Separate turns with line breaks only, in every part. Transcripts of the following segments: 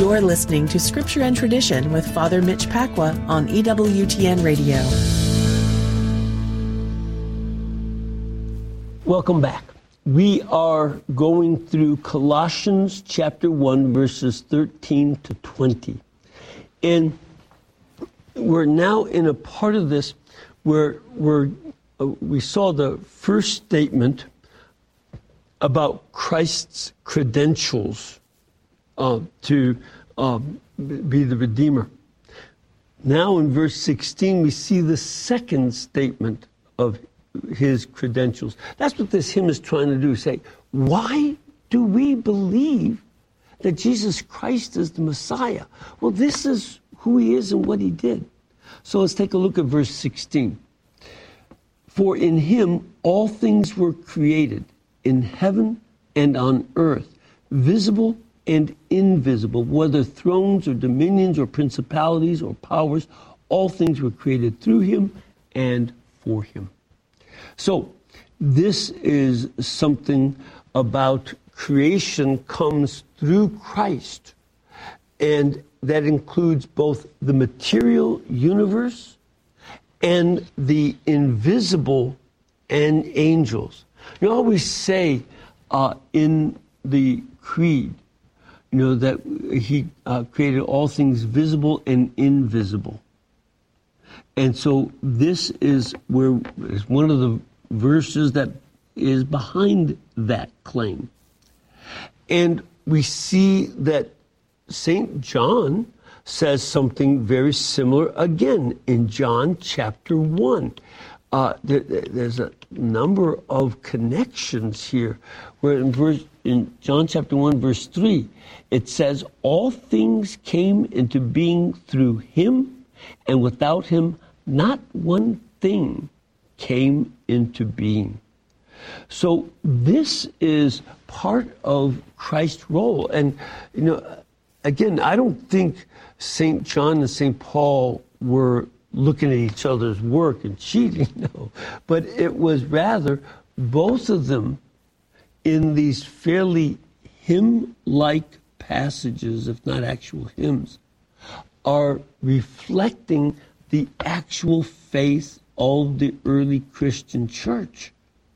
You're listening to Scripture and Tradition with Father Mitch Pacwa on EWTN Radio.
Welcome back. We are going through Colossians chapter 1, verses 13 to 20. And we're now in a part of this where we saw the first statement about Christ's credentials to be the Redeemer. Now in verse 16, we see the second statement of his credentials. That's what this hymn is trying to do, say, why do we believe that Jesus Christ is the Messiah? Well, this is who he is and what he did. So let's take a look at verse 16. For in him all things were created, in heaven and on earth, visible and invisible, whether thrones or dominions or principalities or powers, all things were created through him and for him. So this is something about creation comes through Christ, and that includes both the material universe and the invisible and angels. You always say in the Creed, that he created all things visible and invisible. And so this is one of the verses that is behind that claim. And we see that St. John says something very similar again in John chapter 1. There's a number of connections here where in John chapter 1, verse 3, it says, all things came into being through him, and without him, not one thing came into being. So this is part of Christ's role. And, again, I don't think St. John and St. Paul were looking at each other's work and cheating, no. But it was rather both of them in these fairly hymn-like passages, if not actual hymns, are reflecting the actual faith of the early Christian church,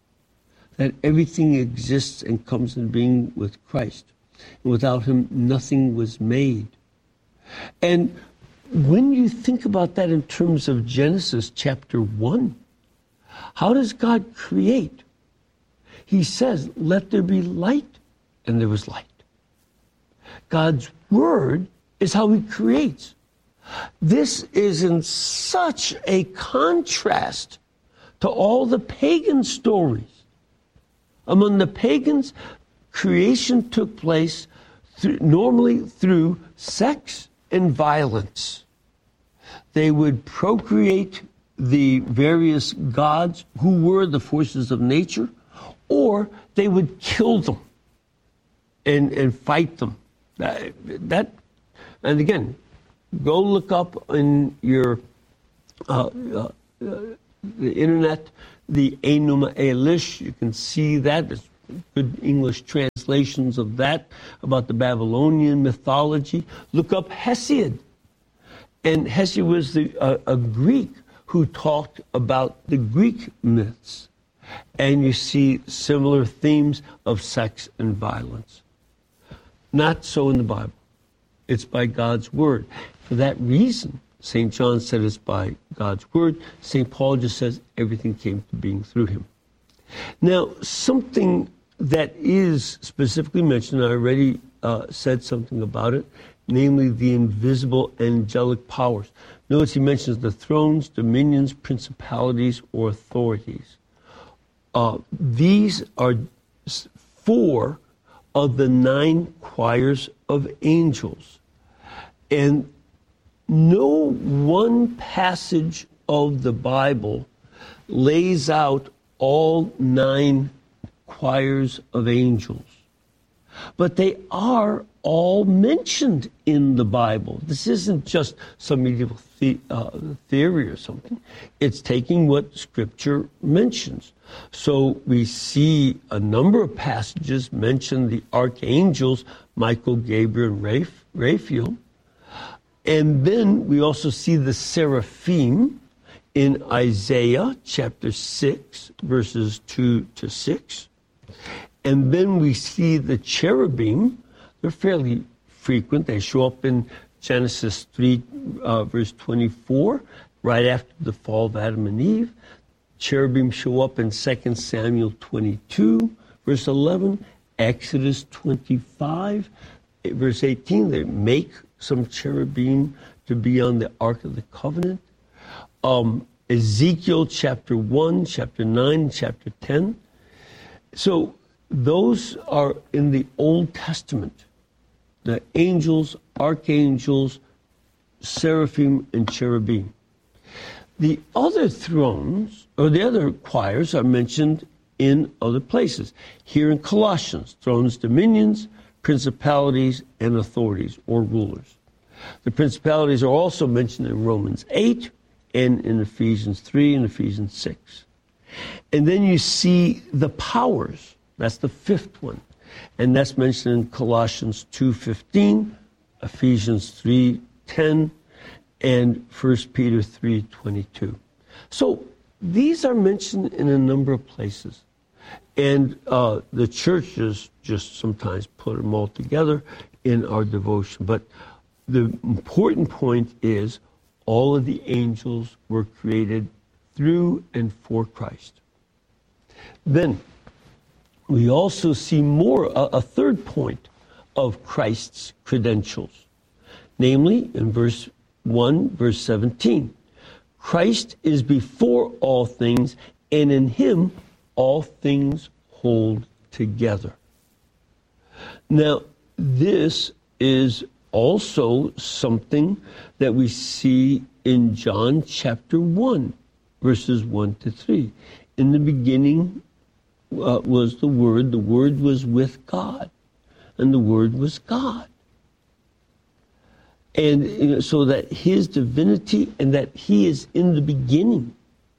that everything exists and comes into being with Christ. And without him, nothing was made. And when you think about that in terms of Genesis chapter 1, how does God create? He says, let there be light, and there was light. God's word is how he creates. This is in such a contrast to all the pagan stories. Among the pagans, creation took place normally through sex and violence. They would procreate the various gods who were the forces of nature, or they would kill them and fight them. And again, go look up in your the internet the Enuma Elish. You can see that. There's good English translations of that about the Babylonian mythology. Look up Hesiod. And Hesiod was a Greek who talked about the Greek myths. And you see similar themes of sex and violence. Not so in the Bible. It's by God's word. For that reason, St. John said it's by God's word. St. Paul just says everything came to being through him. Now, something that is specifically mentioned, I already said something about it, namely the invisible angelic powers. Notice he mentions the thrones, dominions, principalities, or authorities. These are 4 of the 9 choirs of angels. And no one passage of the Bible lays out all 9 choirs of angels. But they are all mentioned in the Bible. This isn't just some medieval theory or something. It's taking what Scripture mentions. So we see a number of passages mention the archangels Michael, Gabriel, and Raphael. And then we also see the seraphim in Isaiah chapter 6, verses 2 to 6. And then we see the cherubim. They're fairly frequent. They show up in Genesis 3, verse 24, right after the fall of Adam and Eve. Cherubim show up in 2 Samuel 22, verse 11, Exodus 25, verse 18. They make some cherubim to be on the Ark of the Covenant. Ezekiel chapter 1, chapter 9, chapter 10. So those are in the Old Testament. The angels, archangels, seraphim, and cherubim. The other thrones, or the other choirs, are mentioned in other places. Here in Colossians, thrones, dominions, principalities, and authorities, or rulers. The principalities are also mentioned in Romans 8 and in Ephesians 3 and Ephesians 6. And then you see the powers. That's the fifth one. And that's mentioned in Colossians 2:15, Ephesians 3:10, and 1 Peter 3:22. So these are mentioned in a number of places. And the churches just sometimes put them all together in our devotion. But the important point is all of the angels were created through and for Christ. Then we also see a third point of Christ's credentials. Namely, in verse 1, verse 17, Christ is before all things, and in him all things hold together. Now, this is also something that we see in John chapter 1, verses 1 to 3. In the beginning was the Word was with God, and the Word was God. And so that his divinity and that he is in the beginning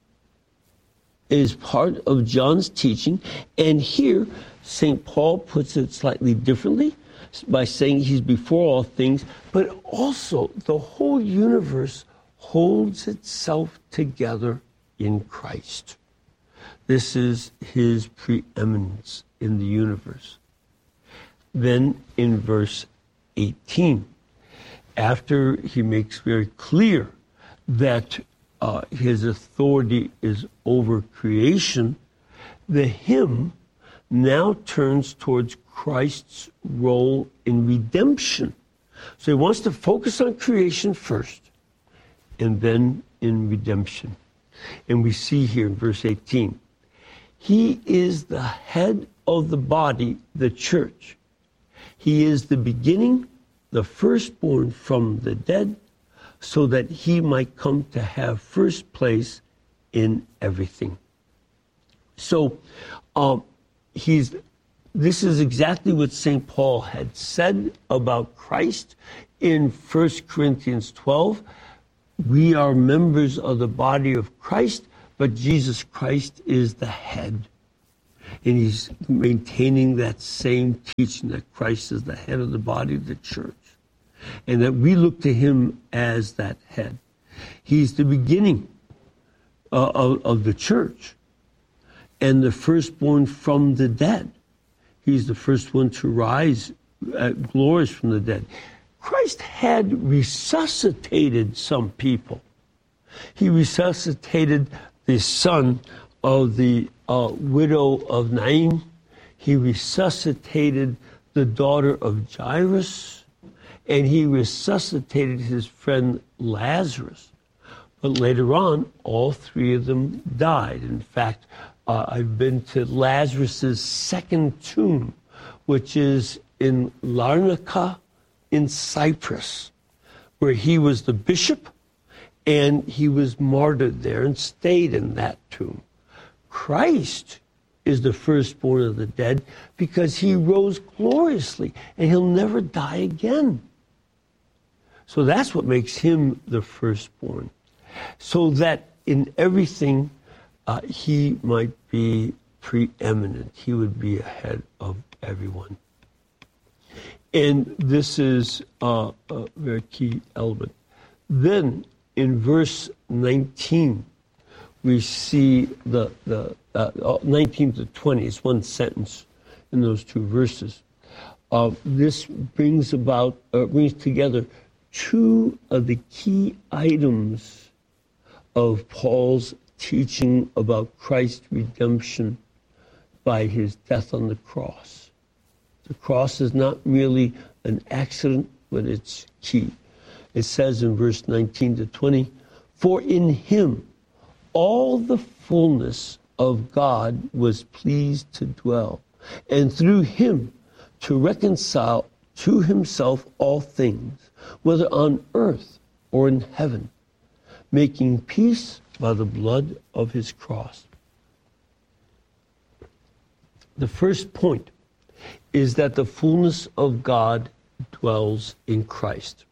is part of John's teaching. And here, St. Paul puts it slightly differently by saying he's before all things, but also the whole universe holds itself together in Christ. This is his preeminence in the universe. Then in verse 18, after he makes very clear that his authority is over creation, the hymn now turns towards Christ's role in redemption. So he wants to focus on creation first, and then in redemption. And we see here in verse 18, he is the head of the body, the church. He is the beginning, the firstborn from the dead, so that he might come to have first place in everything. So this is exactly what St. Paul had said about Christ in 1 Corinthians 12. We are members of the body of Christ, but Jesus Christ is the head. And he's maintaining that same teaching that Christ is the head of the body of the church, and that we look to him as that head. He's the beginning of the church and the firstborn from the dead. He's the first one to rise glorious from the dead. Christ had resuscitated some people. He resuscitated the son of the widow of Nain. He resuscitated the daughter of Jairus, and he resuscitated his friend Lazarus. But later on, all three of them died. In fact, I've been to Lazarus's second tomb, which is in Larnaca in Cyprus, where he was the bishop, and he was martyred there and stayed in that tomb. Christ is the firstborn of the dead because he rose gloriously, and he'll never die again. So that's what makes him the firstborn, so that in everything he might be preeminent. He would be ahead of everyone. And this is a very key element. Then in verse 19, we see the 19 to 20. It's one sentence in those two verses. This brings together two of the key items of Paul's teaching about Christ's redemption by his death on the cross. The cross is not merely an accident, but it's key. It says in verse 19 to 20, "For in him all the fullness of God was pleased to dwell, and through him to reconcile to himself all things, whether on earth or in heaven, making peace by the blood of his cross." The first point is that the fullness of God dwells in Christ.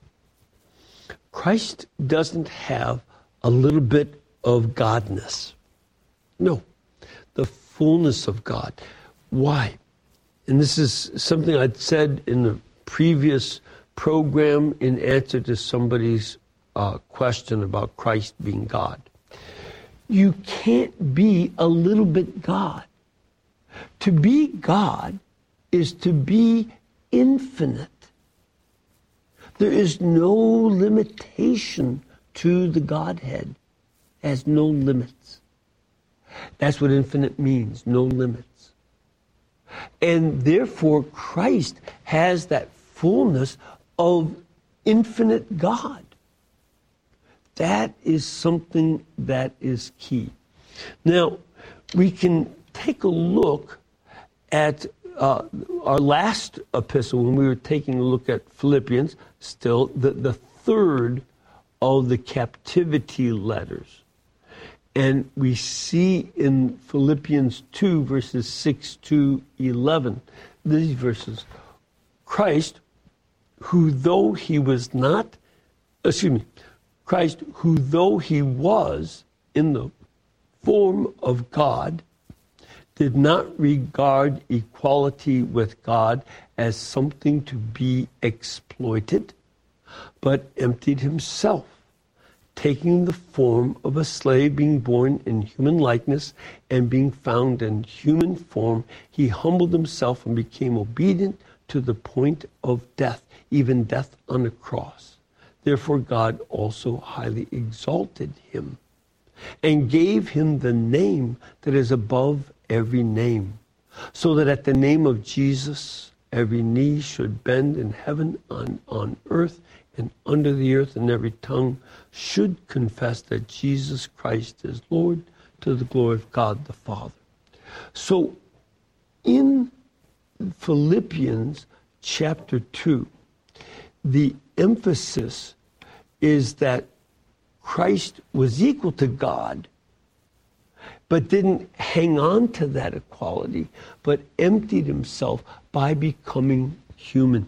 Christ doesn't have a little bit of Godness. No, the fullness of God. Why? And this is something I'd said in the previous program in answer to somebody's question about Christ being God. You can't be a little bit God. To be God is to be infinite. There is no limitation to the Godhead. It has no limits. That's what infinite means, no limits. And therefore, Christ has that fullness of infinite God. That is something that is key. Now, we can take a look at our last epistle when we were taking a look at Philippians, still the third of the captivity letters. And we see in Philippians 2, verses 6 to 11, these verses, Christ, who though he was in the form of God, did not regard equality with God as something to be exploited, but emptied himself, taking the form of a slave, being born in human likeness, and being found in human form, he humbled himself and became obedient to the point of death, even death on the cross. Therefore God also highly exalted him and gave him the name that is above every name, so that at the name of Jesus every knee should bend in heaven, on earth, and under the earth, and every tongue should confess that Jesus Christ is Lord, to the glory of God the Father. So in Philippians chapter 2, the emphasis is that Christ was equal to God, but didn't hang on to that equality, but emptied himself by becoming human.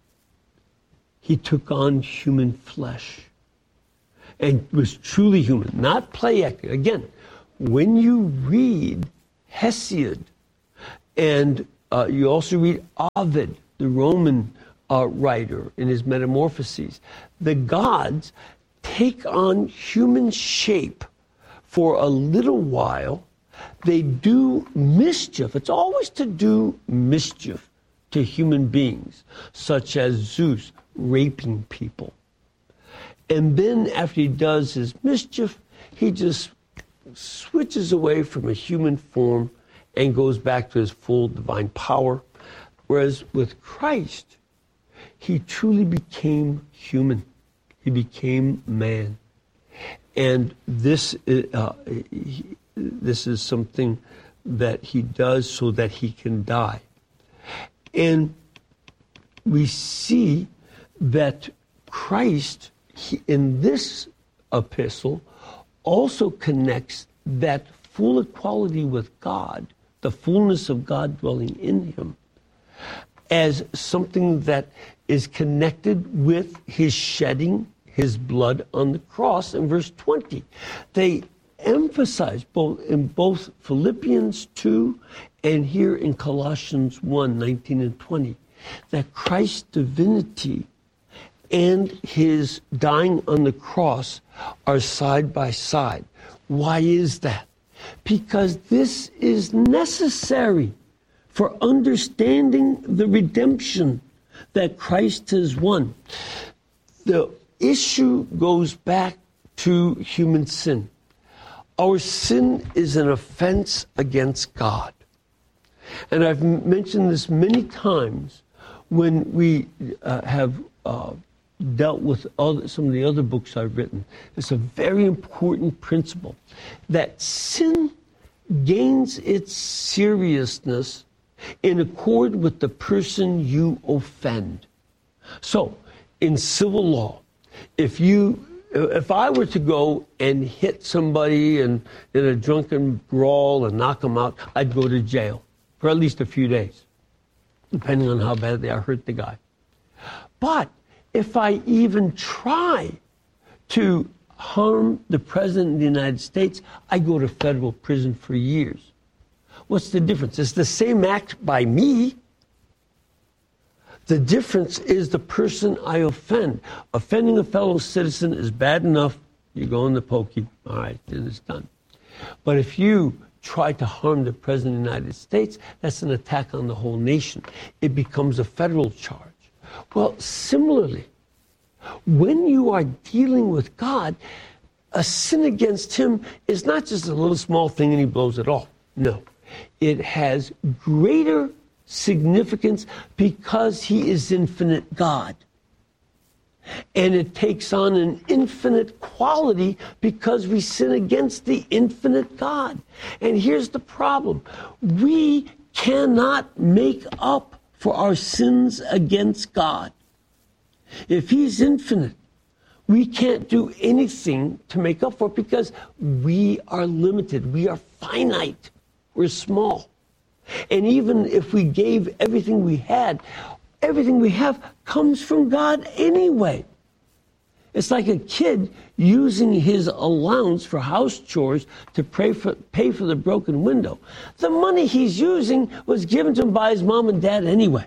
He took on human flesh and was truly human, not play acting. Again, when you read Hesiod, and you also read Ovid, the Roman writer, in his Metamorphoses, the gods take on human shape for a little while. They do mischief. It's always to do mischief to human beings, such as Zeus raping people. And then after he does his mischief, he just switches away from a human form and goes back to his full divine power. Whereas with Christ, he truly became human. He became man. And this is something that he does so that he can die. And we see that Christ, in this epistle, also connects that full equality with God, the fullness of God dwelling in him, as something that is connected with his shedding his blood on the cross in verse 20. They emphasize in both Philippians 2 and here in Colossians 1, 19 and 20. that Christ's divinity and his dying on the cross are side by side. Why is that? Because this is necessary for understanding the redemption that Christ has won. The issue goes back to human sin. Our sin is an offense against God. And I've mentioned this many times when we have dealt with some of the other books I've written. It's a very important principle that sin gains its seriousness in accord with the person you offend. So, in civil law, if I were to go and hit somebody in a drunken brawl and knock them out, I'd go to jail for at least a few days, depending on how badly I hurt the guy. But if I even try to harm the President of the United States, I go to federal prison for years. What's the difference? It's the same act by me. The difference is the person I offend. Offending a fellow citizen is bad enough. You go in the pokey. All right, then it's done. But if you try to harm the President of the United States, that's an attack on the whole nation. It becomes a federal charge. Well, similarly, when you are dealing with God, a sin against him is not just a little small thing and he blows it off. No. It has greater significance because he is infinite God. And it takes on an infinite quality because we sin against the infinite God. And here's the problem. We cannot make up for our sins against God. If he's infinite, we can't do anything to make up for it because we are limited. We are finite. We're small. And even if we gave everything we had, everything we have comes from God anyway. It's like a kid using his allowance for house chores to pay for the broken window. The money he's using was given to him by his mom and dad anyway.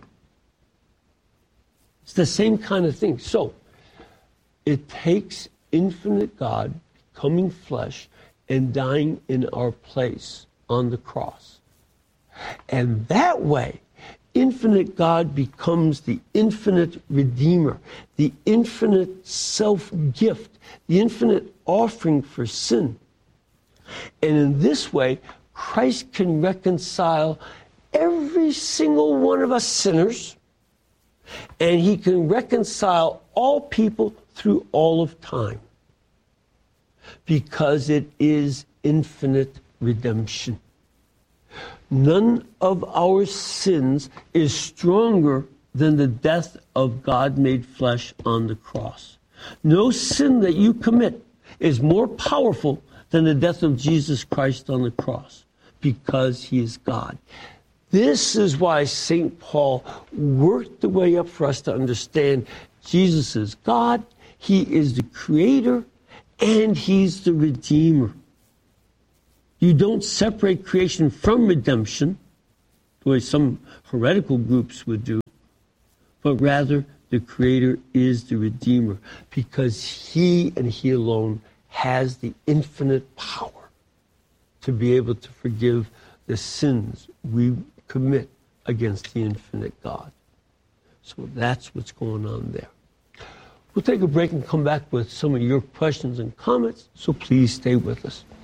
It's the same kind of thing. So, it takes infinite God becoming flesh and dying in our place on the cross. And that way, infinite God becomes the infinite Redeemer, the infinite self-gift, the infinite offering for sin. And in this way, Christ can reconcile every single one of us sinners, and he can reconcile all people through all of time, because it is infinite redemption. None of our sins is stronger than the death of God made flesh on the cross. No sin that you commit is more powerful than the death of Jesus Christ on the cross, because he is God. This is why St. Paul worked the way up for us to understand Jesus is God, he is the creator, and he's the Redeemer. You don't separate creation from redemption, the way some heretical groups would do, but rather the Creator is the Redeemer, because he and he alone has the infinite power to be able to forgive the sins we commit against the infinite God. So that's what's going on there. We'll take a break and come back with some of your questions and comments, so please stay with us.